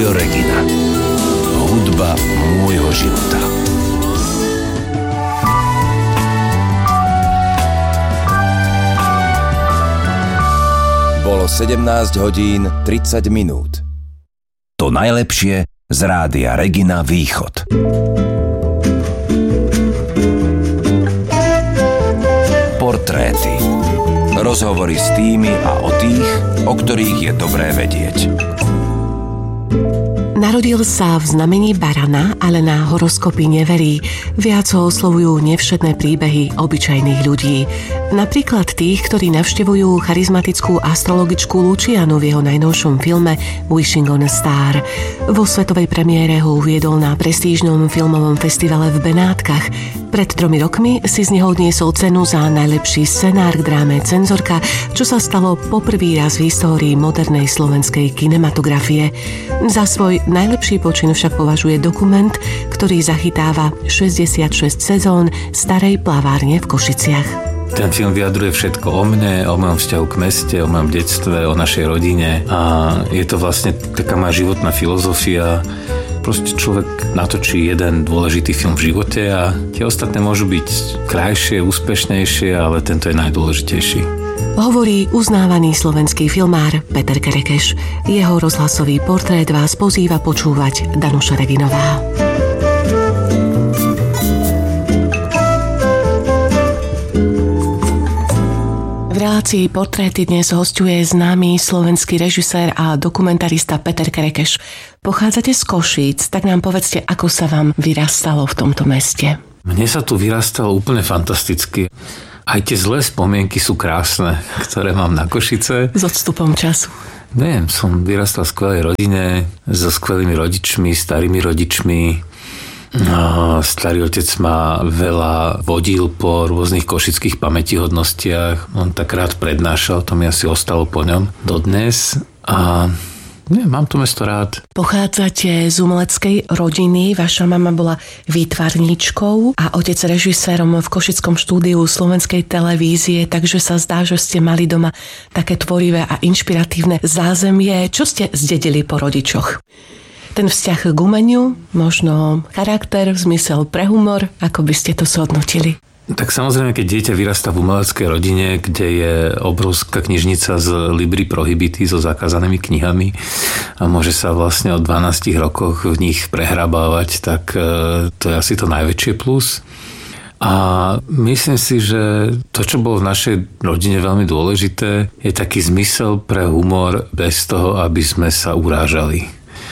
Rádio Regina. Hudba môjho života. Bolo 17 hodín 30 minút. To najlepšie z Rádia Regina Východ. Portréty. Rozhovory s tými a o tých, o ktorých je dobré vedieť. Narodil sa v znamení barana, ale na horoskopy neverí. Viac ho oslovujú nevšetné príbehy obyčajných ľudí. Napríklad tých, ktorí navštevujú charizmatickú astrologičku Lucianu v jeho najnovšom filme Wishing on a Star. Vo svetovej premiére ho uviedol na prestížnom filmovom festivale v Benátkach. Pred 3 rokmi si z neho odniesol cenu za najlepší scenár k dráme Cenzorka, čo sa stalo poprvý raz v histórii modernej slovenskej kinematografie. Za svoj najlepší počin však považuje dokument, ktorý zachytáva 66 sezón starej plavárne v Košiciach. Ten film vyjadruje všetko o mne, o mojom vzťahu k meste, o mojom detstve, o našej rodine a je to vlastne taká moja životná filozofia. Proste človek natočí jeden dôležitý film v živote a tie ostatné môžu byť krajšie, úspešnejšie, ale tento je najdôležitejší. Hovorí uznávaný slovenský filmár Peter Kerekeš. Jeho rozhlasový portrét vás pozýva počúvať Danuša Reginová. V relácii Portréty dnes hosťuje známy slovenský režisér a dokumentarista Peter Kerekeš. Pochádzate z Košíc, tak nám povedzte, ako sa vám vyrastalo v tomto meste. Mne sa tu vyrastalo úplne fantasticky. Aj tie zlé spomienky sú krásne, ktoré mám na Košice. S odstupom času. Neviem, som vyrastal v skvelej rodine, so skvelými rodičmi, starými rodičmi. Starý otec ma veľa vodil po rôznych košických pamätihodnostiach. On tak rád prednášal, to mi asi ostalo po ňom dodnes. A mám to mesto rád. Pochádzate z umeleckej rodiny, vaša mama bola výtvarníčkou a otec režisérom v Košickom štúdiu Slovenskej televízie, takže sa zdá, že ste mali doma také tvorivé a inšpiratívne zázemie. Čo ste zdedili po rodičoch? Ten vzťah k umeniu, možno charakter, zmysel pre humor, ako by ste to zhodnotili? Tak samozrejme, keď dieťa vyrastá v umeleckej rodine, kde je obrovská knižnica z Libri Prohibity so zakázanými knihami a môže sa vlastne od 12 rokoch v nich prehrabávať, tak to je asi to najväčšie plus. A myslím si, že to, čo bolo v našej rodine veľmi dôležité, je taký zmysel pre humor bez toho, aby sme sa urážali.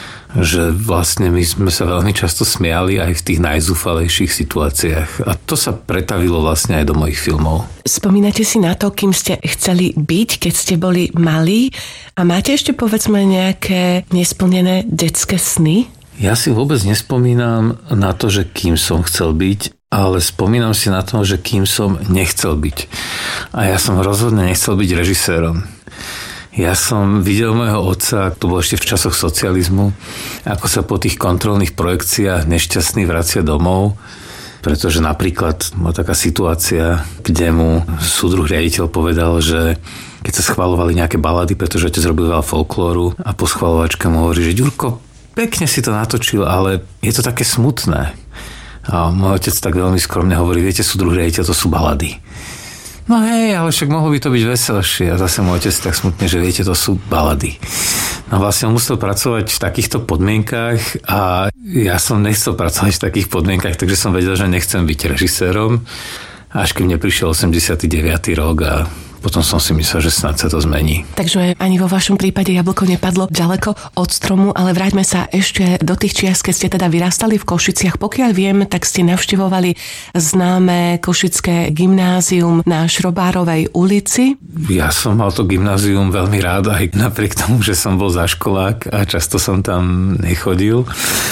Že vlastne my sme sa veľmi často smiali aj v tých najzúfalejších situáciách. A to sa pretavilo vlastne aj do mojich filmov. Spomínate si na to, kým ste chceli byť, keď ste boli malí? A máte ešte povedzme nejaké nesplnené detské sny? Ja si vôbec nespomínam na to, že kým som chcel byť, ale spomínam si na to, že kým som nechcel byť. A ja som rozhodne nechcel byť režisérom. Ja som videl môjho otca, to bolo ešte v časoch socializmu, ako sa po tých kontrolných projekciách nešťastný vracia domov, pretože napríklad bola taká situácia, kde mu súdruh riaditeľ povedal, že keď sa schvaľovali nejaké balady, pretože otec robil veľa folklóru a po schvaľovačke mu hovorí, že Ďurko, pekne si to natočil, ale je to také smutné. A môj otec tak veľmi skromne hovorí, viete, súdruh riaditeľ, to sú balady. No hej, ale však mohlo by to byť veselšie. A zase môj otec tak smutne, že viete, to sú balady. No vlastne on musel pracovať v takýchto podmienkách a ja som nechcel pracovať v takých podmienkách, takže som vedel, že nechcem byť režisérom. Až keď mne prišiel 89. rok a potom som si myslel, že snad sa to zmení. Takže ani vo vašom prípade jablko nepadlo ďaleko od stromu, ale vráťme sa ešte do tých čias, keď ste teda vyrastali v Košiciach. Pokiaľ viem, tak ste navštevovali známe košické gymnázium na Šrobárovej ulici. Ja som mal to gymnázium veľmi rád, aj napriek tomu, že som bol zaškolák a často som tam nechodil.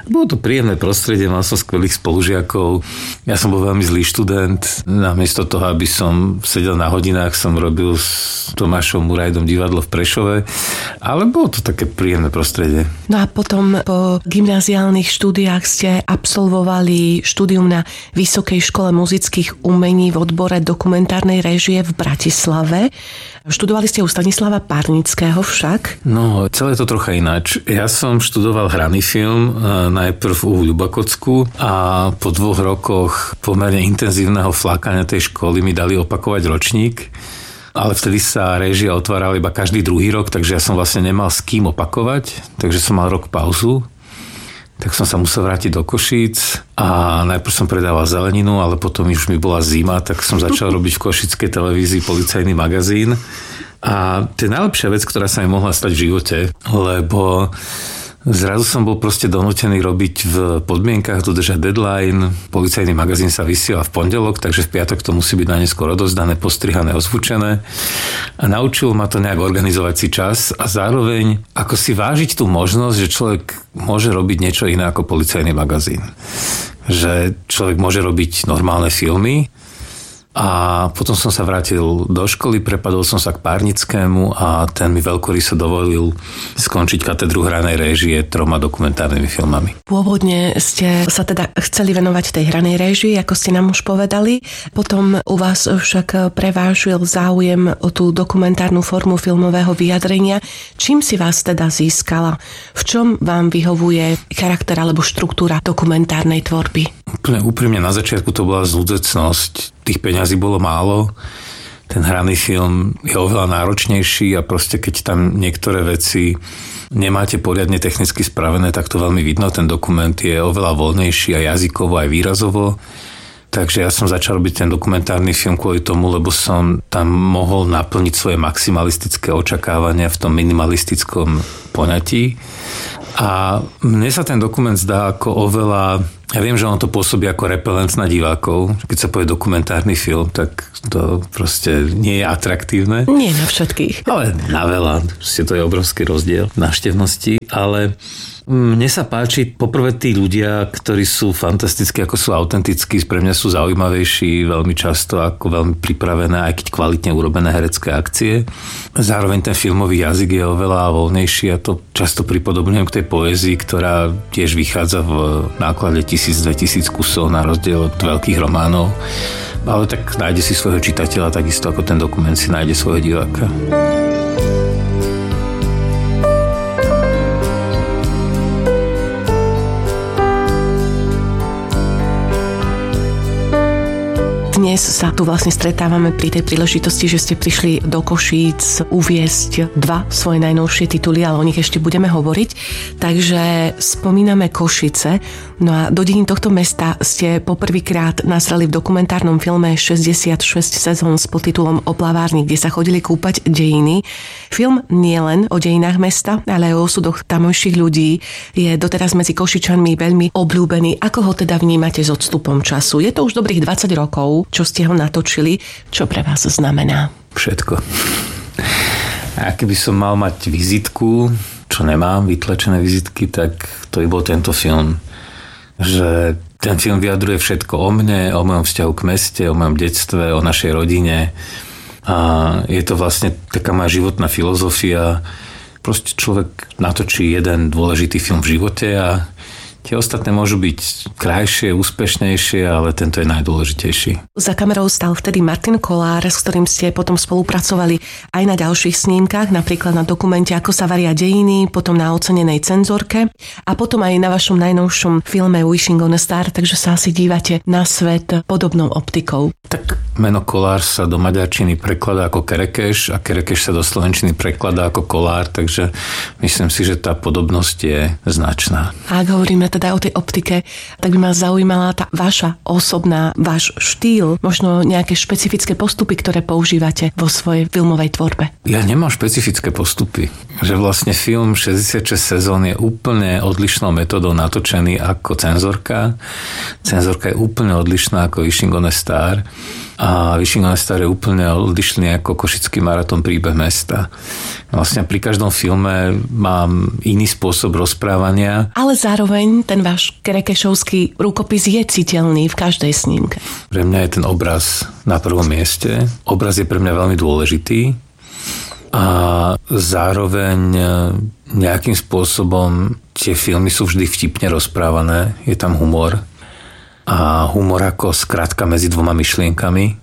Bolo to príjemné prostredie, mal som skvelých spolužiakov. Ja som bol veľmi zlý študent. Namiesto toho, aby som sedel na hodinách, som robil s Tomášom Murajdom divadlo v Prešove. Ale bolo to také príjemné prostredie. No a potom po gymnáziálnych štúdiách ste absolvovali štúdium na Vysokej škole muzických umení v odbore dokumentárnej réžie v Bratislave. Študovali ste u Stanislava Párnického však? No, celé to trocha ináč. Ja som študoval hraný film, najprv u Ľubakocku a po 2 rokoch pomerne intenzívneho flákania tej školy mi dali opakovať ročník, ale vtedy sa réžia otvárala iba každý druhý rok, takže ja som vlastne nemal s kým opakovať, takže som mal rok pauzu. Tak som sa musel vrátiť do Košíc a najprv som predával zeleninu, ale potom už mi bola zima, tak som začal robiť v košickej televízii policajný magazín. A to je najlepšia vec, ktorá sa mi mohla stať v živote, lebo zrazu som bol proste donútený robiť v podmienkach, dodržať deadline. Policajný magazín sa vysiela v pondelok, takže v piatok to musí byť na neskôr odovzdané, postrihané, ozvučené. A naučil ma to nejak organizovať si čas a zároveň ako si vážiť tú možnosť, že človek môže robiť niečo iné ako policajný magazín. Že človek môže robiť normálne filmy. A potom som sa vrátil do školy, prepadol som sa k Párnickému a ten mi veľkoryso dovolil skončiť katedru hranej réžie 3 dokumentárnymi filmami. Pôvodne ste sa teda chceli venovať tej hranej réžii, ako ste nám už povedali. Potom u vás však prevážil záujem o tú dokumentárnu formu filmového vyjadrenia. Čím si vás teda získala? V čom vám vyhovuje charakter alebo štruktúra dokumentárnej tvorby? Úplne úprimne na začiatku to bola zúdzecnosť. Tých peňazí bolo málo, ten hraný film je oveľa náročnejší a proste keď tam niektoré veci nemáte poriadne technicky spravené, tak to veľmi vidno. Ten dokument je oveľa voľnejší aj jazykovo, aj výrazovo. Takže ja som začal robiť ten dokumentárny film kvôli tomu, lebo som tam mohol naplniť svoje maximalistické očakávania v tom minimalistickom poňatí. A mne sa ten dokument zdá ako oveľa... Ja viem, že on to pôsobí ako repelent na divákov. Keď sa povie dokumentárny film, tak to proste nie je atraktívne. Nie na všetkých. Ale na veľa. To je obrovský rozdiel návštevnosti. Ale mne sa páči poprvé tí ľudia, ktorí sú fantastickí, ako sú autentickí, pre mňa sú zaujímavejší veľmi často ako veľmi pripravené, aj keď kvalitne urobené herecké akcie. Zároveň ten filmový jazyk je oveľa voľnejší a to často pripodobňujem k tej poézii, ktorá tiež vychádza v náklade 1000-2000 kusov na rozdiel od veľkých románov. Ale tak nájde si svojho čitateľa takisto ako ten dokument si nájde svojho diváka. Dnes sa tu vlastne stretávame pri tej príležitosti, že ste prišli do Košíc uviesť 2 svoje najnovšie tituly, ale o nich ešte budeme hovoriť. Takže spomíname Košice. No a do dejín tohto mesta ste poprvýkrát nazreli v dokumentárnom filme 66 sezón s podtitulom O plavárni, kde sa chodili kúpať dejiny. Film nie len o dejinách mesta, ale aj o osudoch tamojších ľudí. Je doteraz medzi Košičanmi veľmi obľúbený. Ako ho teda vnímate s odstupom času? Je to už dobrých 20 rokov, čo ste ho natočili. Čo pre vás znamená? Všetko. A keby som mal mať vizitku, čo nemám, vytlačené vizitky, tak to by bol tento film. Že ten film vyjadruje všetko o mne, o mojom vzťahu k meste, o mojom detstve, o našej rodine. A je to vlastne taká moja životná filozofia. Proste človek natočí jeden dôležitý film v živote a tie ostatné môžu byť krajšie, úspešnejšie, ale tento je najdôležitejší. Za kamerou stal vtedy Martin Kollár, s ktorým ste potom spolupracovali aj na ďalších snímkach, napríklad na dokumente Ako sa varia dejiny, potom na ocenenej Cenzorke a potom aj na vašom najnovšom filme Wishing on a Star, takže sa asi dívate na svet podobnou optikou. Tak meno Kollár sa do maďarčiny prekladá ako Kerekeš a Kerekeš sa do slovenčiny prekladá ako Kollár, takže myslím si, že tá podobnosť je značná. A ak hovoríme teda o tej optike, tak by ma zaujímala tá vaša osobná, váš štýl, možno nejaké špecifické postupy, ktoré používate vo svojej filmovej tvorbe. Ja nemám špecifické postupy. Že vlastne film 66 sezón je úplne odlišnou metodou natočený ako Cenzorka. Cenzorka je úplne odlišná ako Wishing on a Star. a Wishing on a Star je úplne odlišný ako Košický maratón príbeh mesta. Vlastne pri každom filme mám iný spôsob rozprávania. Ale zároveň ten váš kerekešovský rukopis je citeľný v každej snímke. Pre mňa je ten obraz na prvom mieste. Obraz je pre mňa veľmi dôležitý a zároveň nejakým spôsobom tie filmy sú vždy vtipne rozprávané. Je tam humor. A humor ako skratka medzi dvoma myšlienkami.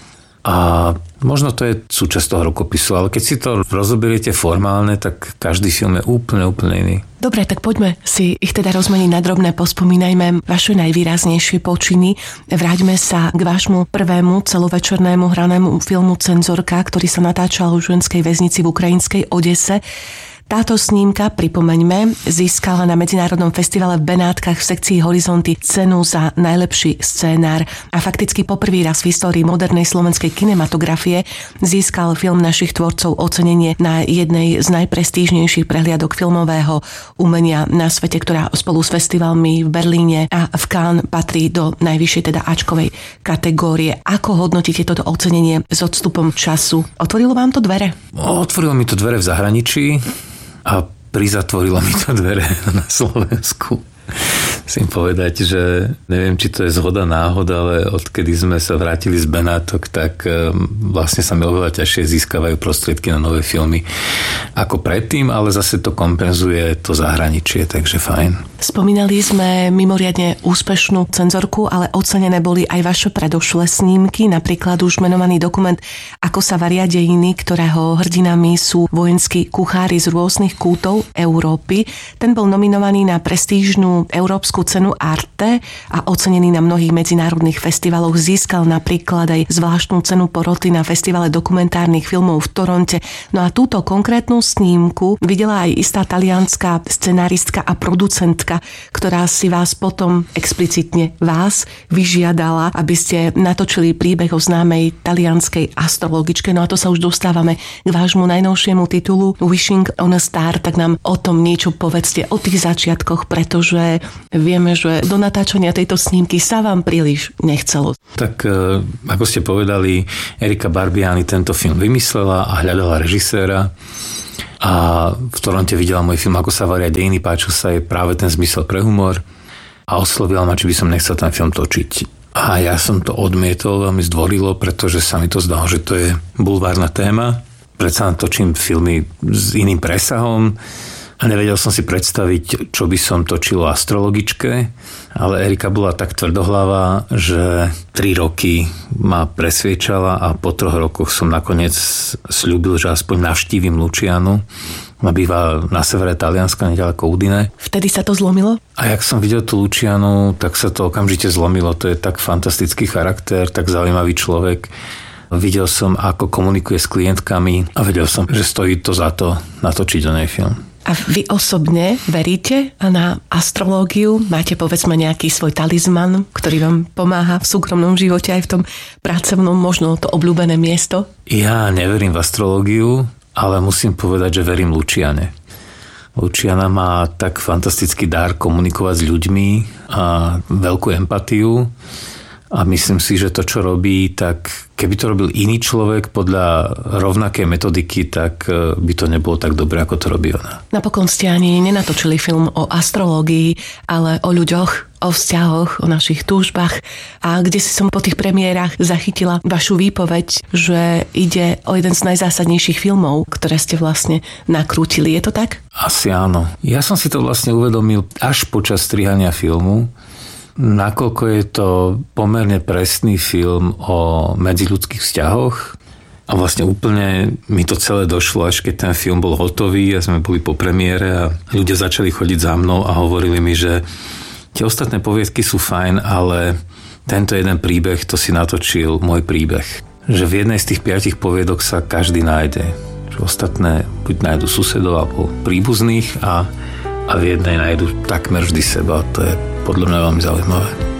A možno to je súčasť toho rukopisu, ale keď si to rozoberiete formálne, tak každý film je úplne iný. Dobre, tak poďme si ich teda rozmeniť na drobné, pospomínajme vaše najvýraznejšie počiny. Vráťme sa k vášmu prvému celovečernému hranému filmu Cenzorka, ktorý sa natáčal v ženskej väznici v ukrajinskej Odese. Táto snímka, pripomeňme, získala na Medzinárodnom festivale v Benátkach v sekcii Horizonty cenu za najlepší scénár a fakticky poprvý raz v histórii modernej slovenskej kinematografie získal film našich tvorcov ocenenie na jednej z najprestížnejších prehliadok filmového umenia na svete, ktorá spolu s festivalmi v Berlíne a v Cannes patrí do najvyššej teda Ačkovej kategórie. Ako hodnotíte toto ocenenie s odstupom času? Otvorilo vám to dvere? Otvorilo mi to dvere v zahraničí a prizatvorilo mi to dvere na Slovensku. Musím povedať, že neviem, či to je zhoda náhoda, ale odkedy sme sa vrátili z Benátok, tak vlastne sa mi oveľa ťažšie získavajú prostriedky na nové filmy ako predtým, ale zase to kompenzuje to zahraničie, takže fajn. Spomínali sme mimoriadne úspešnú cenzorku, ale ocenené boli aj vaše predošlé snímky, napríklad už menovaný dokument Ako sa varia dejiny, ktorého hrdinami sú vojenskí kuchári z rôznych kútov Európy. Ten bol nominovaný na prestížnu európsku cenu Arte a ocenený na mnohých medzinárodných festivaloch. Získal napríklad aj zvláštnu cenu poroty na festivale dokumentárnych filmov v Toronte. No a túto konkrétnu snímku videla aj istá talianská scenáristka a producentka, ktorá si vás potom explicitne vyžiadala, aby ste natočili príbeh o známej talianskej astrologičke. No a to sa už dostávame k vášmu najnovšiemu titulu Wishing on a Star. Tak nám o tom niečo povedzte, o tých začiatkoch, pretože vieme, že do natáčania tejto snímky sa vám príliš nechcelo. Tak ako ste povedali, Erika Barbiani tento film vymyslela a hľadala režiséra. A v Toronte videla môj film Ako sa varia dejiny, páčil sa jej práve ten zmysel pre humor a oslovila ma, či by som nechcel ten film točiť. A ja som to odmietol veľmi zdvorilo, pretože sa mi to zdalo, že to je bulvárna téma. Predsa točím filmy s iným presahom a nevedel som si predstaviť, čo by som točil o astrologičke, ale Erika bola tak tvrdohlavá, že 3 roky ma presviečala a po 3 rokoch som nakoniec sľúbil, že aspoň navštívim Lucianu. Býva na severe Talianska, neďaleko Udine. Vtedy sa to zlomilo? A jak som videl tú Lucianu, tak sa to okamžite zlomilo. To je tak fantastický charakter, tak zaujímavý človek. Videl som, ako komunikuje s klientkami a vedel som, že stojí to za to natočiť do nej film. A vy osobne veríte na astrológiu? Máte povedzme nejaký svoj talizman, ktorý vám pomáha v súkromnom živote aj v tom pracovnom, možno to obľúbené miesto? Ja neverím v astrológiu, ale musím povedať, že verím Luciane. Luciana má tak fantastický dar komunikovať s ľuďmi a veľkú empatiu. A myslím si, že to, čo robí, tak keby to robil iný človek podľa rovnakej metodiky, tak by to nebolo tak dobre, ako to robí ona. Napokon ste ani nenatočili film o astrológii, ale o ľuďoch, o vzťahoch, o našich túžbách. A kde si som po tých premiérach zachytila vašu výpoveď, že ide o jeden z najzásadnejších filmov, ktoré ste vlastne nakrútili. Je to tak? Asi áno. Ja som si to vlastne uvedomil až počas strihania filmu, nakoľko je to pomerne presný film o medziľudských vzťahoch a vlastne úplne mi to celé došlo, až keď ten film bol hotový a sme boli po premiére a ľudia začali chodiť za mnou a hovorili mi, že tie ostatné poviedky sú fajn, ale tento jeden príbeh, to si natočil môj príbeh. Že v jednej z tých 5 poviedok sa každý nájde. Že ostatné buď nájdu susedov alebo príbuzných a v jednej nájdu takmer vždy seba. To je podľa mňa veľmi zaujímavé.